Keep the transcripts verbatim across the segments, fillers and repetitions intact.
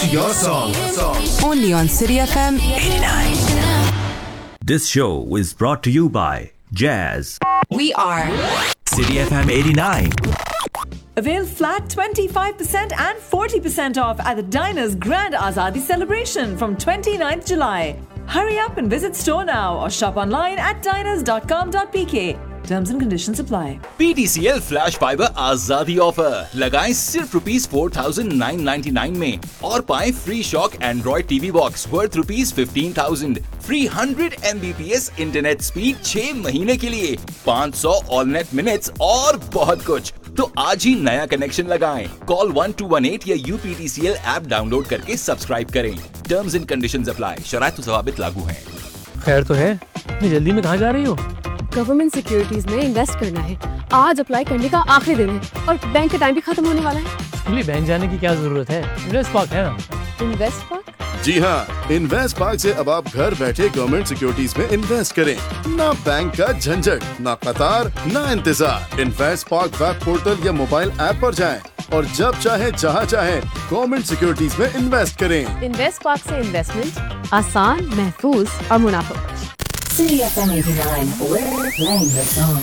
your song. Only on City F M eighty-nine. This show is brought to you by Jazz. We are City F M eighty-nine. Avail flat twenty-five percent and forty percent off at the Diners Grand Azadi celebration from twenty-ninth July. Hurry up and visit store now or shop online at diners dot com dot p k. Terms and conditions apply. P T C L Flash Fiber Azadi offer लगाएं सिर्फ rupees four thousand nine ninety nine में और पाएं free shock Android TV box worth rupees fifteen thousand, free hundred M B P S internet speed छह महीने के लिए, पाँच सौ ऑल नेट मिनट्स और बहुत कुछ। तो आज ही नया कनेक्शन लगाएं। Call one two one eight या U P T C L app download करके सब्सक्राइब करें। Terms and conditions apply. शराइत व ज़वाबित लागू हैं। खैर तो है, इतनी जल्दी में कहाँ जा रही हो? गवर्नमेंट सिक्योरिटीज में इन्वेस्ट करना है। आज अप्लाई करने का आखिरी दिन है और बैंक का टाइम भी खत्म होने वाला है। इसके लिए बैंक जाने की क्या जरूरत है? इन्वेस्ट पार्क है ना। Invest park? जी हाँ, इन्वेस्ट पार्क से अब आप घर बैठे गवर्नमेंट सिक्योरिटीज में इन्वेस्ट करें। ना बैंक का झंझट, ना कतार, ना इंतजार। इन्वेस्ट पार्क वेब पोर्टल या मोबाइल ऐप पर जाएं और जब चाहे जहाँ चाहे गवर्नमेंट सिक्योरिटीज में इन्वेस्ट करें। इन्वेस्ट पार्क से इन्वेस्टमेंट आसान, महफूज और मुनाफा। City F M eighty-nine, we're playing your song.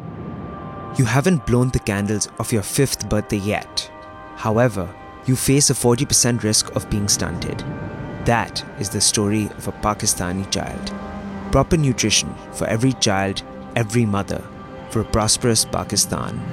You haven't blown the candles of your fifth birthday yet. However, you face a forty percent risk of being stunted. That is the story of a Pakistani child. Proper nutrition for every child, every mother, for a prosperous Pakistan.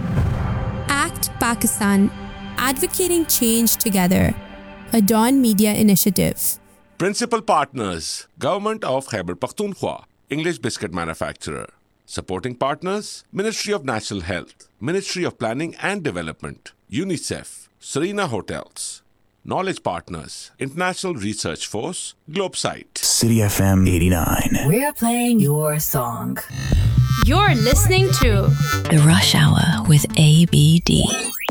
Act Pakistan, advocating change together. A Dawn Media initiative. Principal partners, Government of Khyber Pakhtunkhwa, English biscuit manufacturer. Supporting partners, Ministry of National Health, Ministry of Planning and Development, UNICEF, Serena Hotels. Knowledge partners, International Research Force, Globesite. City F M eighty-nine. We're playing your song. You're listening to The Rush Hour with A B D.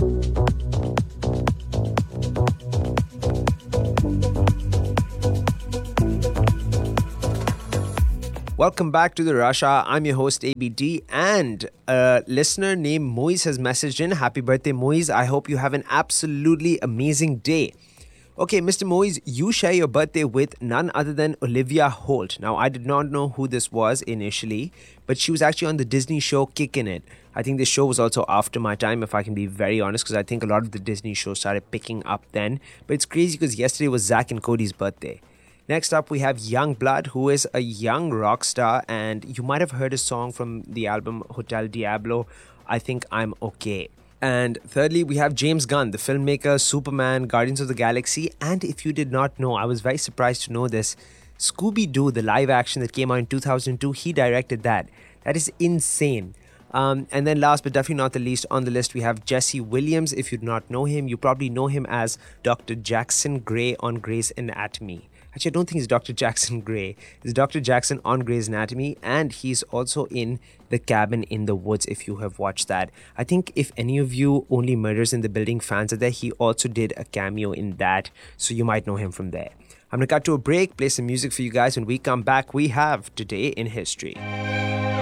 Welcome back to the Rush Hour. I'm your host A B D, and a listener named Moise has messaged in. Happy birthday, Moise. I hope you have an absolutely amazing day. Okay, Mister Moise, you share your birthday with none other than Olivia Holt. Now, I did not know who this was initially, but she was actually on the Disney show Kickin' It. I think this show was also after my time, if I can be very honest, because I think a lot of the Disney shows started picking up then. But it's crazy because yesterday was Zach and Cody's birthday. Next up, we have Young Blood, who is a young rock star, and you might have heard a song from the album Hotel Diablo, I Think I'm Okay. And thirdly, we have James Gunn, the filmmaker, Superman, Guardians of the Galaxy, and if you did not know, I was very surprised to know this, Scooby-Doo, the live action that came out in two thousand two, he directed that. That is insane. Um, and then last but definitely not the least on the list, we have Jesse Williams. If you do not know him, you probably know him as Doctor Jackson Gray on Grey's Anatomy. Actually, I don't think he's Doctor Jackson Gray. He's Doctor Jackson on Grey's Anatomy, and he's also in The Cabin in the Woods, if you have watched that. I think if any of you Only Murders in the Building fans are there, he also did a cameo in that, so you might know him from there. I'm going to cut to a break, play some music for you guys. When we come back, we have Today in History.